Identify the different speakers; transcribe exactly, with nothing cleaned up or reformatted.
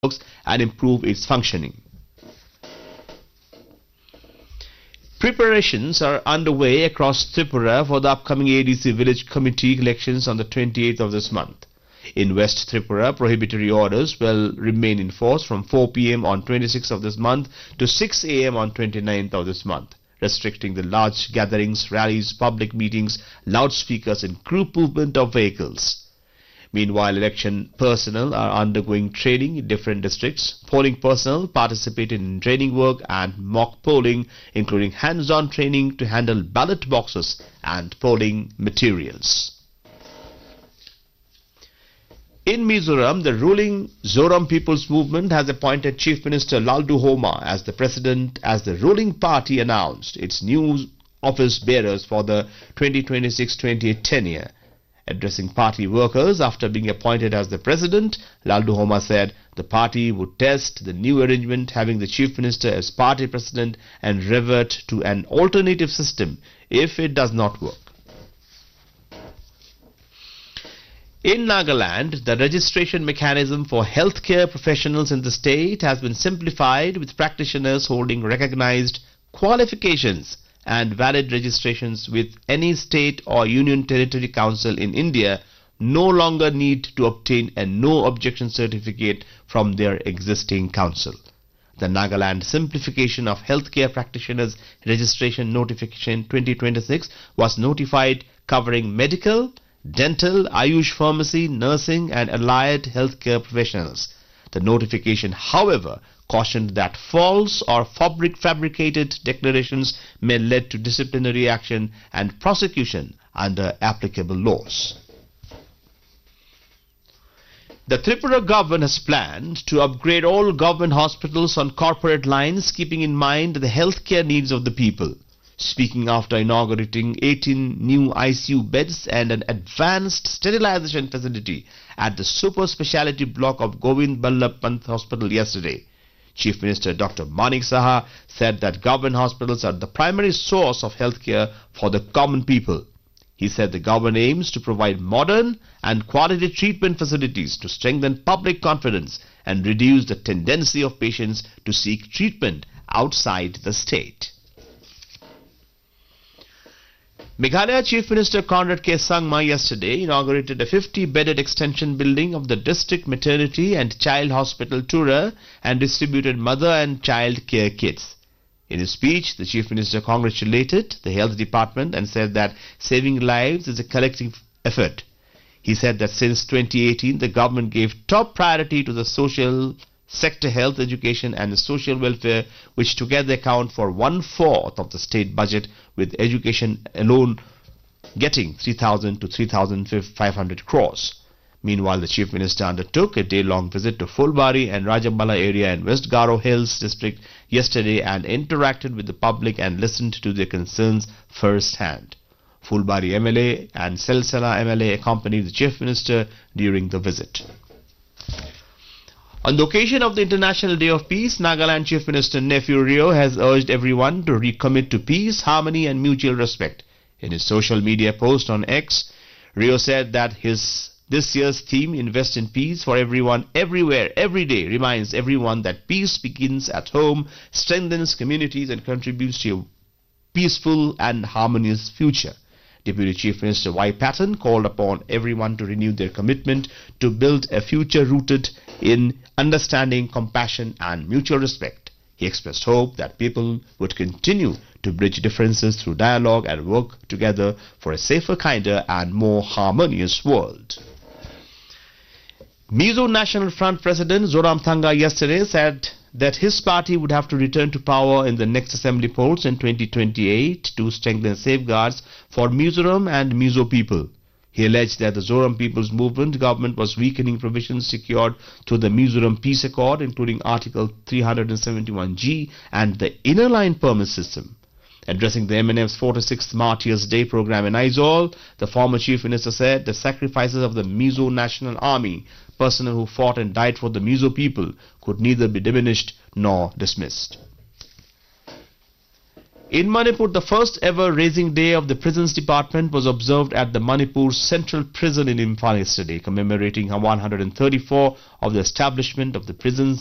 Speaker 1: and improve its functioning. Preparations are underway across Tripura for the upcoming A D C village committee elections on the twenty-eighth of this month. In West Tripura, prohibitory orders will remain in force from four p m on twenty-sixth of this month to six a m on twenty-ninth of this month, restricting the large gatherings, rallies, public meetings, loudspeakers and group movement of vehicles. Meanwhile, election personnel are undergoing training in different districts. Polling personnel participated in training work and mock polling, including hands-on training to handle ballot boxes and polling materials. In Mizoram, the ruling Zoram People's Movement has appointed Chief Minister Laldu Homa as the president, as the ruling party announced its new office bearers for the twenty twenty-six twenty-eight tenure. Addressing party workers after being appointed as the president, Laldu Homa said the party would test the new arrangement, having the chief minister as party president, and revert to an alternative system if it does not work. In Nagaland, the registration mechanism for healthcare professionals in the state has been simplified, with practitioners holding recognized qualifications and valid registrations with any state or union territory council in India no longer need to obtain a no objection certificate from their existing council. The Nagaland Simplification of Healthcare Practitioners Registration Notification twenty twenty-six was notified, covering medical, dental, Ayush pharmacy, nursing and allied healthcare professionals. The notification, however, cautioned that false or fabric fabricated declarations may lead to disciplinary action and prosecution under applicable laws. The Tripura government has planned to upgrade all government hospitals on corporate lines, keeping in mind the healthcare needs of the people. Speaking after inaugurating eighteen new I C U beds and an advanced sterilization facility at the super speciality block of Govind Ballabh Pant Hospital yesterday, Chief Minister Doctor Manik Saha said that government hospitals are the primary source of healthcare for the common people. He said the government aims to provide modern and quality treatment facilities to strengthen public confidence and reduce the tendency of patients to seek treatment outside the state. Meghalaya Chief Minister Conrad K. Sangma yesterday inaugurated a fifty-bedded extension building of the District Maternity and Child Hospital Tura and distributed mother and child care kits. In his speech, the Chief Minister congratulated the Health Department and said that saving lives is a collective effort. He said that since twenty eighteen, the government gave top priority to the social sector, health, education and social welfare, which together account for one-fourth of the state budget, with education alone getting three thousand to three thousand five hundred crores. Meanwhile, the Chief Minister undertook a day-long visit to Fulbari and Rajambala area in West Garo Hills district yesterday and interacted with the public and listened to their concerns first-hand. Fulbari M L A and Selsala M L A accompanied the Chief Minister during the visit. On the occasion of the International Day of Peace, Nagaland Chief Minister Neiphiu Rio has urged everyone to recommit to peace, harmony and mutual respect. In his social media post on X, Rio said that his this year's theme, Invest in Peace for Everyone, Everywhere, Every Day, reminds everyone that peace begins at home, strengthens communities and contributes to a peaceful and harmonious future. Deputy Chief Minister Y. Patton called upon everyone to renew their commitment to build a future rooted in understanding, compassion and mutual respect. He expressed hope that people would continue to bridge differences through dialogue and work together for a safer, kinder and more harmonious world. Mizo National Front President Zoramthanga yesterday said that his party would have to return to power in the next assembly polls in twenty twenty-eight to strengthen safeguards for Mizoram and Mizo people. He alleged that the Zoram People's Movement government was weakening provisions secured through the Mizoram Peace Accord, including Article three seventy-one G and the Inner Line Permit System. Addressing the M N F's forty-sixth Martyrs Day program in Aizawl, the former Chief Minister said the sacrifices of the Mizo National Army, personnel who fought and died for the Mizo people, could neither be diminished nor dismissed. In Manipur, the first ever raising day of the Prisons Department was observed at the Manipur Central Prison in Imphal yesterday, commemorating one hundred thirty-four of the establishment of the prisons